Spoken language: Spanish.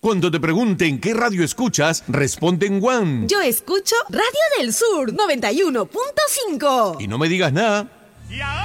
Cuando te pregunten qué radio escuchas, responde en One. Yo escucho Radio del Sur 91.5. Y no me digas nada. Y ahora